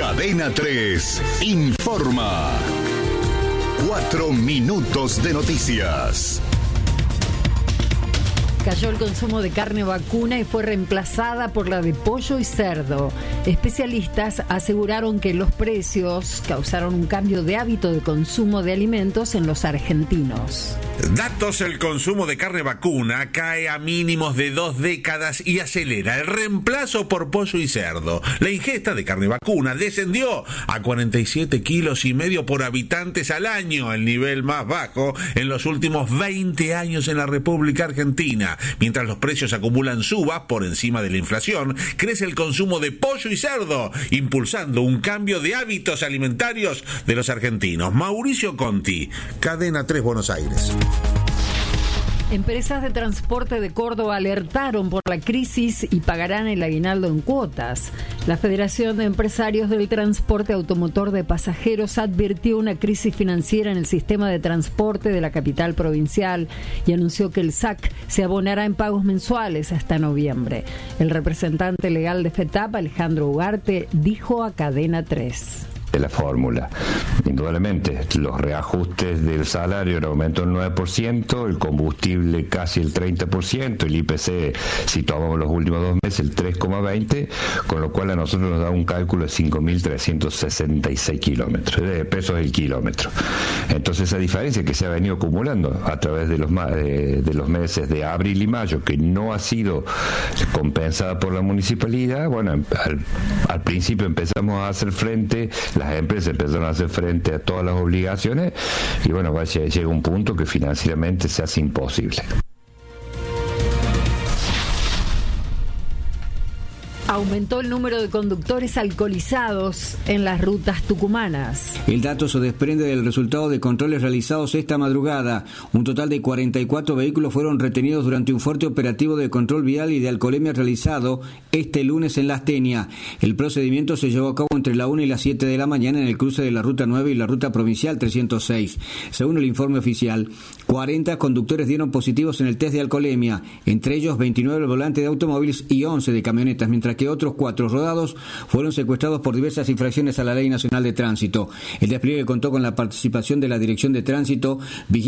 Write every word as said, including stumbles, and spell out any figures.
Cadena tres informa. Cuatro minutos de noticias. Cayó el consumo de carne vacuna y fue reemplazada por la de pollo y cerdo. Especialistas aseguraron que los precios causaron un cambio de hábito de consumo de alimentos en los argentinos. Datos: el consumo de carne vacuna cae a mínimos de dos décadas y acelera el reemplazo por pollo y cerdo. La ingesta de carne vacuna descendió a cuarenta y siete kilos y medio por habitantes al año, el nivel más bajo en los últimos veinte años en la República Argentina. Mientras los precios acumulan subas por encima de la inflación, crece el consumo de pollo y cerdo, impulsando un cambio de hábitos alimentarios de los argentinos. Mauricio Conti, Cadena tres, Buenos Aires. Empresas de transporte de Córdoba alertaron por la crisis y pagarán el aguinaldo en cuotas. La Federación de Empresarios del Transporte Automotor de Pasajeros advirtió una crisis financiera en el sistema de transporte de la capital provincial y anunció que el S A C se abonará en pagos mensuales hasta noviembre. El representante legal de FETAP, Alejandro Ugarte, dijo a Cadena tres. De la fórmula. Indudablemente, los reajustes del salario en aumento del nueve por ciento, el combustible casi el treinta por ciento, el I P C, si tomamos los últimos dos meses, el tres coma veinte, con lo cual a nosotros nos da un cálculo de cinco mil trescientos sesenta y seis kilómetros, de pesos el kilómetro. Entonces, esa diferencia que se ha venido acumulando a través de los, de, de los meses de abril y mayo, que no ha sido compensada por la municipalidad, bueno, al, al principio empezamos a hacer frente, las empresas empezaron a hacer frente a todas las obligaciones y bueno, vaya, llega un punto que financieramente se hace imposible. Aumentó el número de conductores alcoholizados en las rutas tucumanas. El dato se desprende del resultado de controles realizados esta madrugada. Un total de cuarenta y cuatro vehículos fueron retenidos durante un fuerte operativo de control vial y de alcoholemia realizado este lunes en La Astenia. El procedimiento se llevó a cabo entre la una y las siete de la mañana en el cruce de la Ruta nueve y la Ruta Provincial trescientos seis. Según el informe oficial, cuarenta conductores dieron positivos en el test de alcoholemia, entre ellos veintinueve al volante de automóviles y once de camionetas, mientras que otros cuatro rodados fueron secuestrados por diversas infracciones a la Ley Nacional de Tránsito. El despliegue contó con la participación de la Dirección de Tránsito, Vigilancia